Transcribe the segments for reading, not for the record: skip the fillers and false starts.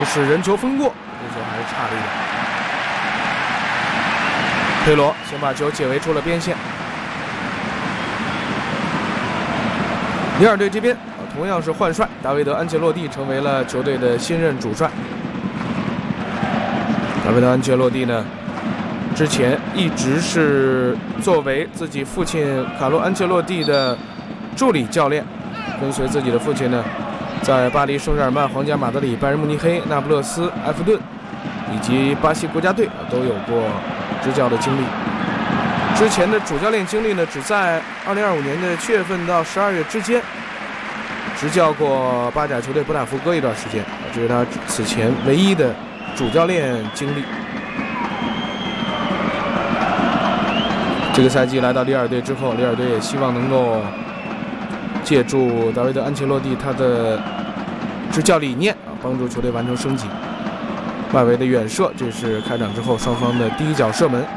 是人球封过，这球还是差了一点。佩罗先把球解围出了边线。里尔队这边同样是换帅，大卫德·安切洛蒂成为了球队的新任主帅。大卫德·安切洛蒂呢，之前一直是作为自己父亲卡洛·安切洛蒂的助理教练，跟随自己的父亲呢，在巴黎圣日耳曼、皇家马德里、拜仁慕尼黑、那不勒斯、埃弗顿以及巴西国家队都有过执教的经历。之前的主教练经历呢，只在2025年的7月份到12月之间执教过巴甲球队布塔福哥一段时间，这是他此前唯一的主教练经历。这个赛季来到里尔队之后，里尔队也希望能够借助大卫德·安切洛蒂他的执教理念帮助球队完成升级。外围的远射，这是开场之后双方的第一脚射门。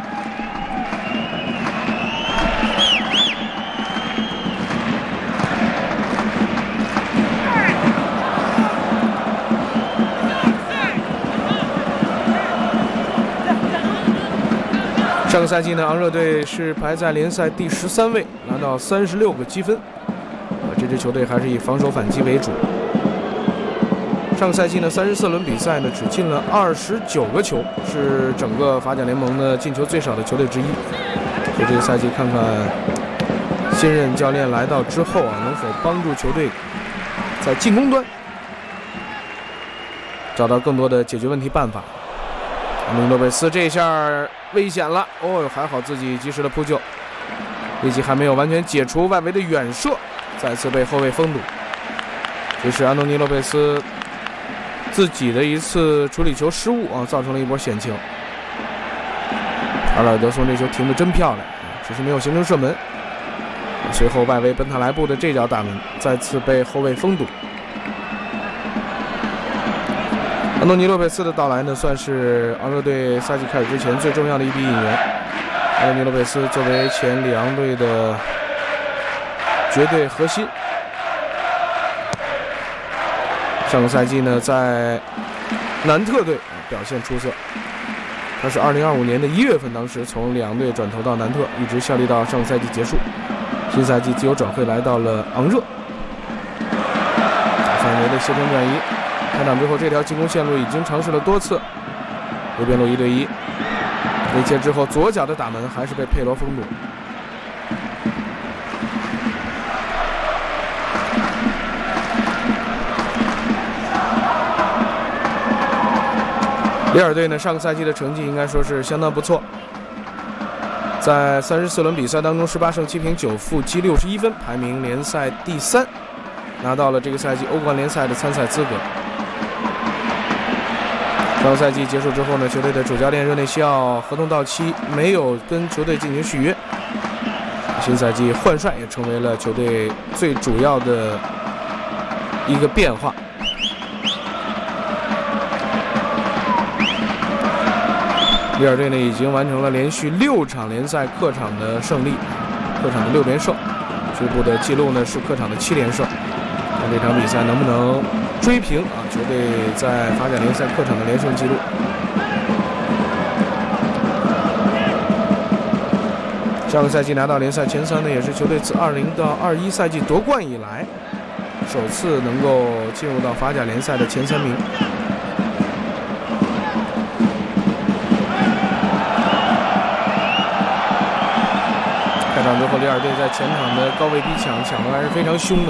上个赛季呢，昂热队是排在联赛第13位，拿到36个积分。这支球队还是以防守反击为主。上个赛季呢，34轮比赛呢，只进了29个球，是整个法甲联盟呢进球最少的球队之一。所以这个赛季看看新任教练来到之后能否帮助球队在进攻端找到更多的解决问题办法。洛佩斯这一下危险了，还好自己及时的扑救，危机还没有完全解除，外围的远射再次被后卫封堵。这是安东尼·洛佩斯自己的一次处理球失误造成了一波险情。阿尔德松这球停得真漂亮，只是没有形成射门。随后外围本塔莱布的这脚打门再次被后卫封堵。安东尼·洛佩斯的到来呢，算是昂热队赛季开始之前最重要的一笔引援。安东尼·洛佩斯作为前里昂队的绝对核心，上个赛季呢在南特队表现出色。他是2025年的1月份，当时从里昂队转投到南特，一直效力到上个赛季结束。新赛季自由转会来到了昂热，大范围的协同转移。开场之后，这条进攻线路已经尝试了多次，右边路1对1，内切之后左脚的打门还是被佩罗封堵。里尔队呢，上个赛季的成绩应该说是相当不错，在34轮比赛当中18胜7平9负积61分，排名联赛第3，拿到了这个赛季欧冠联赛的参赛资格。上个赛季结束之后呢，球队的主教练热内西奥合同到期，没有跟球队进行续约。新赛季换帅也成为了球队最主要的一个变化。里尔队呢已经完成了连续6场联赛客场的胜利，客场的6连胜，最后的记录呢是客场的7连胜。看这场比赛能不能追平球队在法甲联赛客场的连胜记录。上个赛季拿到联赛前3呢，也是球队自20到21赛季夺冠以来首次能够进入到法甲联赛的前3名。开场之后，里尔队在前场的高位逼抢的还是非常凶的。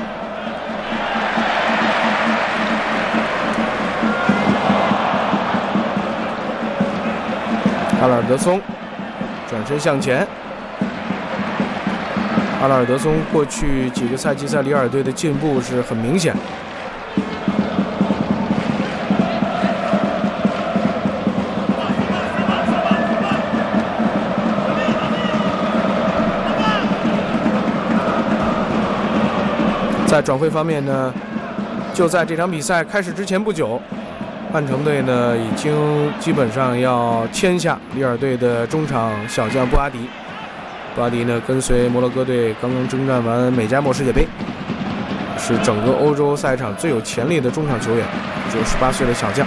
阿拉尔德松转身向前。阿拉尔德松过去几个赛季在里尔队的进步是很明显。在转会方面呢，就在这场比赛开始之前不久，曼城队呢已经基本上要签下里尔队的中场小将布阿迪。布阿迪呢跟随摩洛哥队刚刚征战完美加墨世界杯，是整个欧洲赛场最有潜力的中场球员，只有18岁的小将。